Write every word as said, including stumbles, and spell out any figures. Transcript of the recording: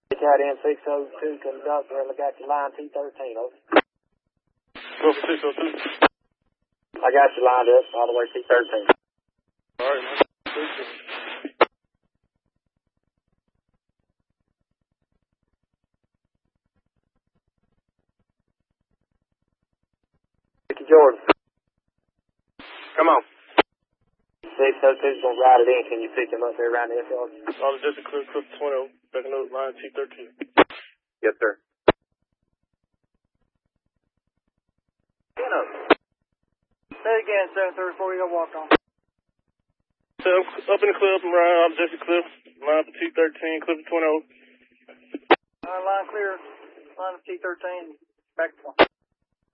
Cat in six oh two, conductor, I got your line T thirteen, over. Go for six oh two. I got you lined up, all the way T thirteen. All right, man. thirteen. Mister Jordan. Come on. six oh two's gonna ride it in, can you pick him up there around the F L? All the Jesse Cliff, Cliff twenty, backing up line T thirteen. Yes, sir. Say again, seven thirty-four, you got walk on. So, up in the cliff, I'm riding off Jesse Cliff, line for T thirteen, Cliff twenty. Uh, line clear, line of T thirteen, back to one.